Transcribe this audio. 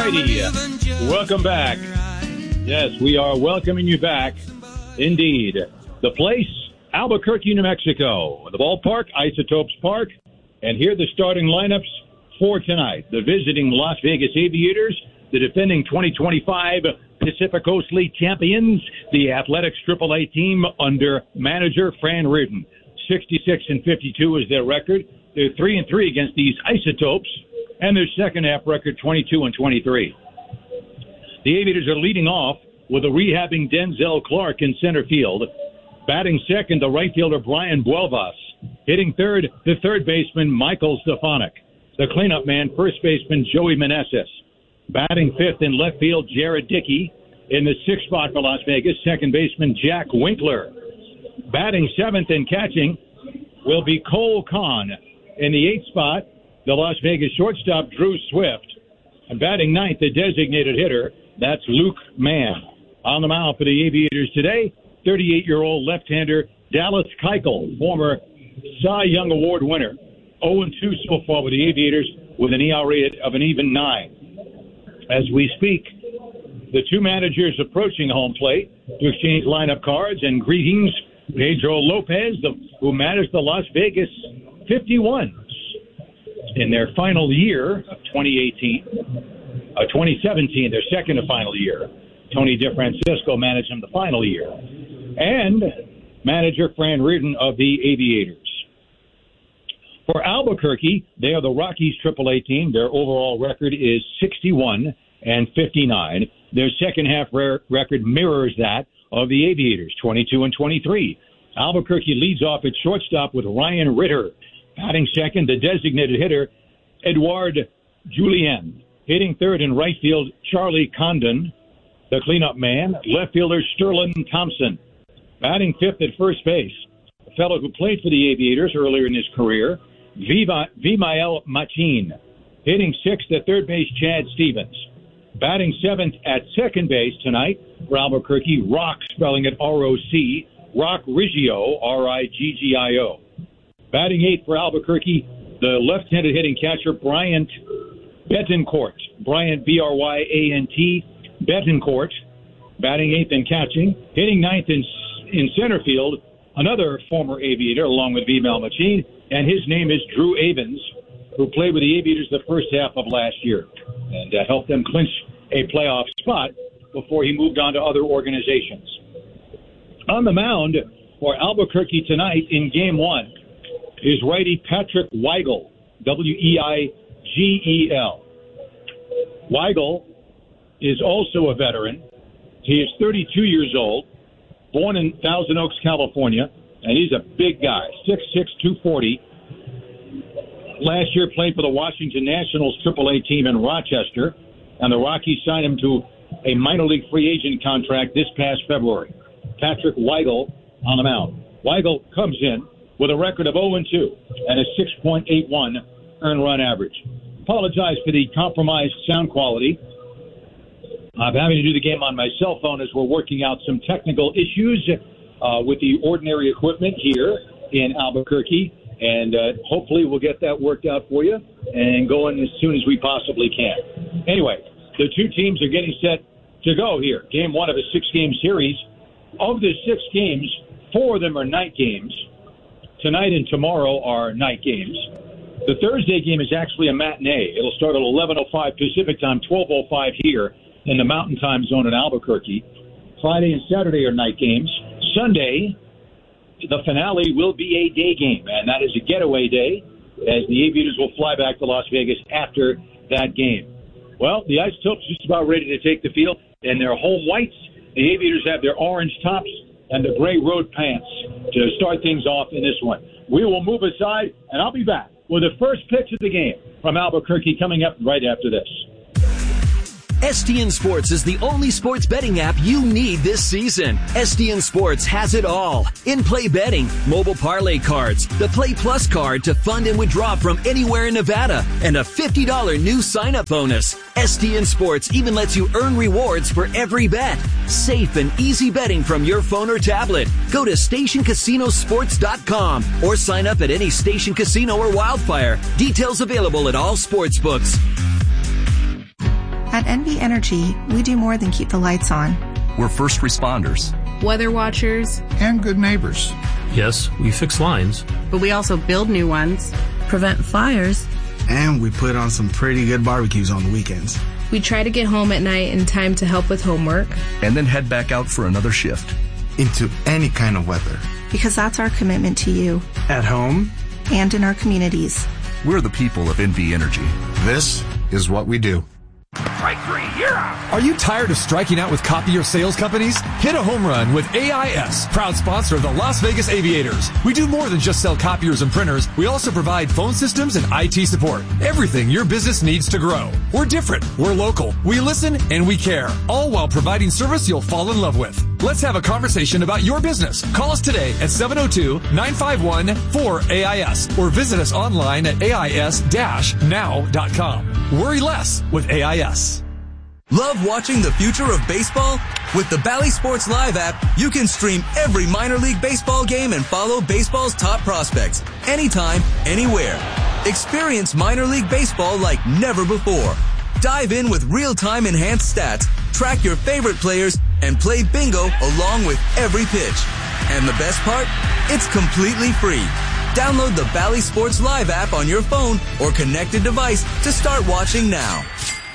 righty. Welcome back. Yes, we are welcoming you back. Indeed. The place, Albuquerque, New Mexico. The ballpark, Isotopes Park. And here are the starting lineups for tonight. The visiting Las Vegas Aviators, the defending 2025 Pacific Coast League champions, the Athletics AAA team under manager Fran Riordan. 66-52 is their record. They're 3-3 against these Isotopes, and their second half record 22-23. The Aviators are leading off with a rehabbing Denzel Clark in center field. Batting second, the right fielder Brian Buelvas. Hitting third, the third baseman Michael Stefanik. The cleanup man, first baseman Joey Meneses. Batting fifth in left field, Jared Dickey. In the sixth spot for Las Vegas, second baseman Jack Winkler. Batting seventh and catching will be Cole Kahn. In the eighth spot, the Las Vegas shortstop Drew Swift. And batting ninth, the designated hitter, that's Luke Mann. On the mound for the Aviators today, 38-year-old left-hander Dallas Keuchel, former Cy Young Award winner. 0-2 so far with the Aviators with an ERA of an even 9. As we speak, the two managers approaching home plate to exchange lineup cards and greetings. Pedro Lopez, who managed the Las Vegas 51s in their final year of 2017, their second to final year. Tony DeFrancisco managed them the final year. And manager Fran Riordan of the Aviators. For Albuquerque, they are the Rockies AAA team. Their overall record is 61-59. Their second half record mirrors that of the Aviators, 22-23. Albuquerque leads off at shortstop with Ryan Ritter. Batting second, the designated hitter, Edouard Julien. Hitting third in right field, Charlie Condon. The cleanup man, left fielder Sterling Thompson. Batting fifth at first base, a fellow who played for the Aviators earlier in his career, Vimael Machin. Hitting sixth at third base, Chad Stevens. Batting seventh at second base tonight for Albuquerque, Rock, spelling it R-O-C, Rock Riggio, R-I-G-G-I-O. Batting eighth for Albuquerque, the left-handed hitting catcher, Bryant Betancourt. Bryant, B-R-Y-A-N-T, Betancourt. Batting eighth and catching. Hitting ninth in center field, another former Aviator, along with Vimael Machin, and his name is Drew Avens, who played with the Aviators the first half of last year and helped them clinch a playoff spot before he moved on to other organizations. On the mound for Albuquerque tonight in Game 1 is righty Patrick Weigel, W-E-I-G-E-L. Weigel is also a veteran. He is 32 years old, born in Thousand Oaks, California, and he's a big guy, 6'6", 240. Last year played for the Washington Nationals AAA team in Rochester, and the Rockies signed him to a minor league free agent contract this past February. Patrick Weigel on the mound. Weigel comes in with a record of 0-2 and a 6.81 earned run average. Apologize for the compromised sound quality. I'm having to do the game on my cell phone as we're working out some technical issues with the ordinary equipment here in Albuquerque. And hopefully we'll get that worked out for you and going as soon as we possibly can. Anyway, the two teams are getting set to go here. Game 1 of a 6-game series. Of the 6 games, 4 of them are night games. Tonight and tomorrow are night games. The Thursday game is actually a matinee. It'll start at 11:05 Pacific time, 12:05 here in the Mountain Time Zone in Albuquerque. Friday and Saturday are night games. Sunday, the finale will be a day game, and that is a getaway day, as the Aviators will fly back to Las Vegas after that game. Well, the Isotopes just about ready to take the field, and their home whites. The Aviators have their orange tops and the gray road pants to start things off in this one. We will move aside, and I'll be back with the first pitch of the game from Albuquerque coming up right after this. STN Sports is the only sports betting app you need this season. STN Sports has it all. In-play betting, mobile parlay cards, the Play Plus card to fund and withdraw from anywhere in Nevada, and a $50 new sign-up bonus. STN Sports even lets you earn rewards for every bet. Safe and easy betting from your phone or tablet. Go to StationCasinoSports.com or sign up at any Station Casino or Wildfire. Details available at all sports books. At NV Energy, we do more than keep the lights on. We're first responders, weather watchers, and good neighbors. Yes, we fix lines, but we also build new ones, prevent fires, and we put on some pretty good barbecues on the weekends. We try to get home at night in time to help with homework, and then head back out for another shift. Into any kind of weather. Because that's our commitment to you. At home. And in our communities. We're the people of NV Energy. This is what we do. Strike three, you're out. Are you tired of striking out with copier sales companies? Hit a home run with AIS, proud sponsor of the Las Vegas Aviators. We do more than just sell copiers and printers. We also provide phone systems and IT support. Everything your business needs to grow. We're different. We're local. We listen and we care. All while providing service you'll fall in love with. Let's have a conversation about your business. Call us today at 702-951-4AIS or visit us online at AIS-now.com. Worry less with AIS. Love watching the future of baseball? With the Bally Sports Live app, you can stream every minor league baseball game and follow baseball's top prospects anytime, anywhere. Experience minor league baseball like never before. Dive in with real-time enhanced stats, track your favorite players, and play bingo along with every pitch. And the best part? It's completely free. Download the Bally Sports Live app on your phone or connected device to start watching now.